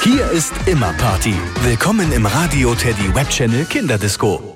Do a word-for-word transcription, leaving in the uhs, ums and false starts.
Hier ist immer Party. Willkommen im Radio Teddy Web Channel Kinderdisco.